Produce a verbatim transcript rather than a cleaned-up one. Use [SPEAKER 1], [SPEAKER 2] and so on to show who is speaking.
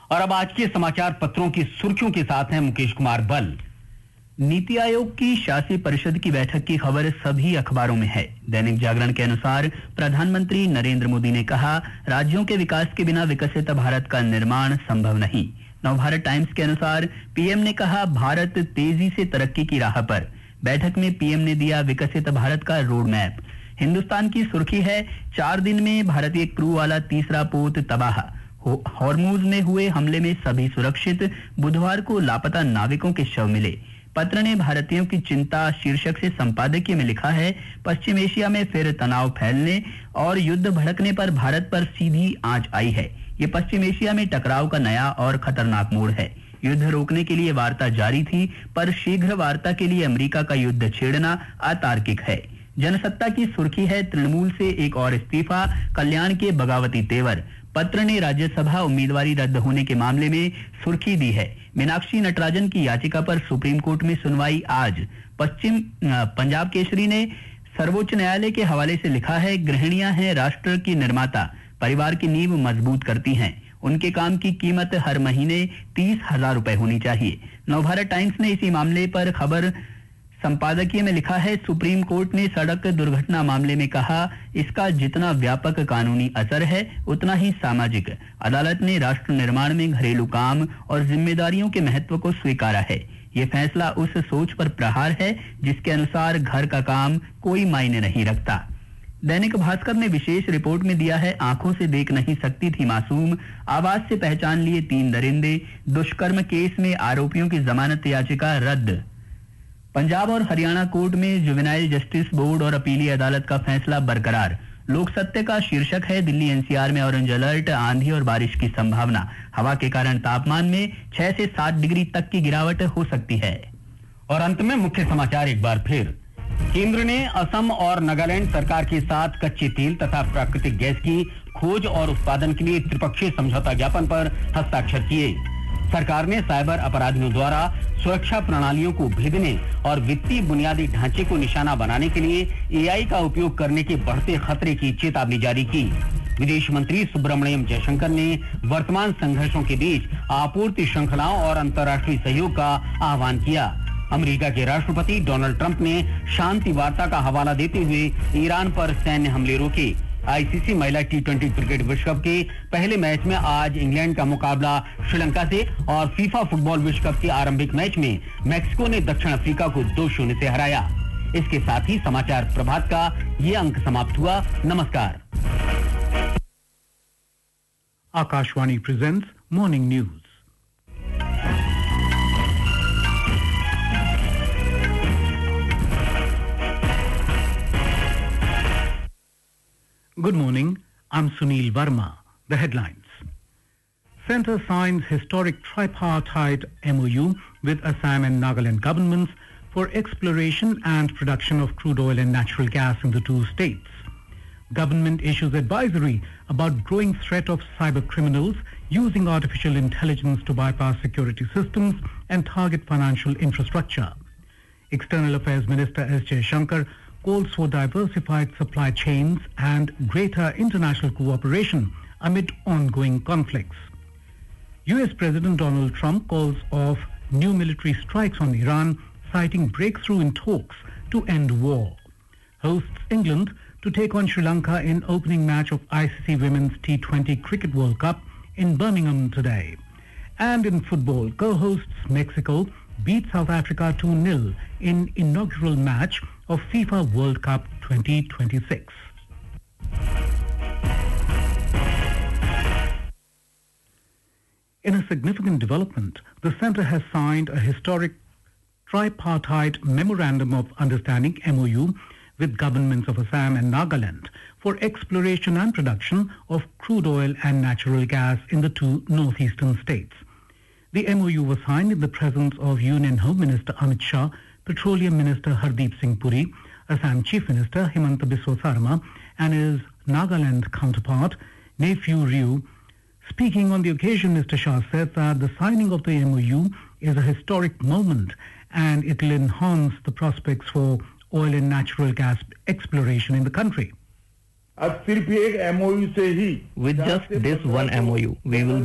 [SPEAKER 1] और अब आज के समाचार पत्रों की सुर्खियों के साथ हैं मुकेश कुमार बल। नीति आयोग की शासी परिषद की बैठक की खबर सभी अखबारों में है। दैनिक जागरण के अनुसार प्रधानमंत्री नरेंद्र मोदी ने कहा, राज्यों के विकास के बिना विकसित भारत का निर्माण संभव नहीं। नवभारत टाइम्स के अनुसार पीएम ने कहा, भारत तेजी से तरक्की की राह पर। बैठक में पीएम ने दिया विकसित भारत का रोड मैप। हिंदुस्तान की सुर्खी है, चार दिन में भारतीय क्रू वाला तीसरा पोत तबाह। हॉर्मूज में हुए हमले में सभी सुरक्षित, बुधवार को लापता नाविकों के शव मिले। पत्र ने भारतीयों की चिंता शीर्षक से संपादकीय में लिखा है, पश्चिम एशिया में फिर तनाव फैलने और युद्ध भड़कने पर भारत पर सीधी आंच आई है। ये पश्चिम एशिया में टकराव का नया और खतरनाक मोड़ है। युद्ध रोकने के लिए वार्ता जारी थी, पर शीघ्र वार्ता के लिए अमेरिका का युद्ध छेड़ना अतार्किक है। जनसत्ता की सुर्खी है, तृणमूल से एक और इस्तीफा, कल्याण के बगावती तेवर। पत्र ने राज्यसभा उम्मीदवारी रद्द होने के मामले में सुर्खी दी है, मीनाक्षी नटराजन की याचिका पर सुप्रीम कोर्ट में सुनवाई आज। पश्चिम पंजाब केसरी ने सर्वोच्च न्यायालय के हवाले से लिखा है, गृहिणियां हैं राष्ट्र की निर्माता, परिवार की नींव मजबूत करती हैं, उनके काम की कीमत हर महीने तीस हजार रुपए होनी चाहिए। नवभारत टाइम्स ने इसी मामले पर खबर संपादकीय में लिखा है, सुप्रीम कोर्ट ने सड़क दुर्घटना मामले में कहा, इसका जितना व्यापक कानूनी असर है उतना ही सामाजिक। अदालत ने राष्ट्र निर्माण में घरेलू काम और जिम्मेदारियों के महत्व को स्वीकारा है। ये फैसला उस सोच पर प्रहार है जिसके अनुसार घर का काम कोई मायने नहीं रखता। दैनिक भास्कर ने विशेष रिपोर्ट में दिया है, आंखों से देख नहीं सकती थी मासूम, आवाज से पहचान लिए तीन दरिंदे। दुष्कर्म केस में आरोपियों की जमानत याचिका रद्द। पंजाब और हरियाणा कोर्ट में जुवेनाइल जस्टिस बोर्ड और अपीली अदालत का फैसला बरकरार। लोक सत्य का शीर्षक है, दिल्ली एनसीआर में ऑरेंज अलर्ट, आंधी और बारिश की संभावना। हवा के कारण तापमान में छह से सात डिग्री तक की गिरावट हो सकती है। और अंत में मुख्य समाचार एक बार फिर। केंद्र ने असम और नागालैंड सरकार के साथ कच्चे तेल तथा प्राकृतिक गैस की खोज और उत्पादन के लिए त्रिपक्षीय समझौता ज्ञापन पर हस्ताक्षर किए। सरकार ने साइबर अपराधियों द्वारा सुरक्षा प्रणालियों को भेदने और वित्तीय बुनियादी ढांचे को निशाना बनाने के लिए एआई का उपयोग करने के बढ़ते खतरे की चेतावनी जारी की। विदेश मंत्री सुब्रमण्यम जयशंकर ने वर्तमान संघर्षों के बीच आपूर्ति श्रृंखलाओं और अंतर्राष्ट्रीय सहयोग का आह्वान किया। अमेरिका के राष्ट्रपति डोनाल्ड ट्रंप ने शांति वार्ता का हवाला देते हुए ईरान पर सैन्य हमले रोके। आईसीसी महिला टी ट्वेंटी क्रिकेट विश्व कप के पहले मैच में आज इंग्लैंड का मुकाबला श्रीलंका से और फीफा फुटबॉल विश्व कप के आरंभिक मैच में मैक्सिको ने दक्षिण अफ्रीका को दो शून्य से हराया। इसके साथ ही समाचार प्रभात का ये अंक समाप्त हुआ। नमस्कार।
[SPEAKER 2] Akashvani presents morning news. Good morning, I'm Sunil Verma. The headlines. Centre signs historic tripartite M O U with Assam and Nagaland governments for exploration and production of crude oil and natural gas in the two states. Government issues advisory about growing threat of cyber criminals using artificial intelligence to bypass security systems and target financial infrastructure. External Affairs Minister S. Jaishankar calls for diversified supply chains and greater international cooperation amid ongoing conflicts. U S President Donald Trump calls off new military strikes on Iran, citing breakthrough in talks to end war. Hosts England to take on Sri Lanka in opening match of I C C Women's T twenty Cricket World Cup in Birmingham today. And in football, co-hosts Mexico beat South Africa two nil in inaugural match of FIFA World Cup twenty twenty-six. In a significant development, the Centre has signed a historic tripartite Memorandum of Understanding M O U with governments of Assam and Nagaland for exploration and production of crude oil and natural gas in the two northeastern states. The M O U was signed in the presence of Union Home Minister Amit Shah, Petroleum Minister Hardeep Singh Puri, Assam Chief Minister Himanta Biswa Sarma, and his Nagaland counterpart, Nephew Ryu. Speaking on the occasion, Mister Shah said that the signing of the M O U is a historic moment and it will enhance the prospects for oil and natural gas exploration in the country.
[SPEAKER 3] अब सिर्फ एक MOU से ही
[SPEAKER 1] With just this one M O U, we will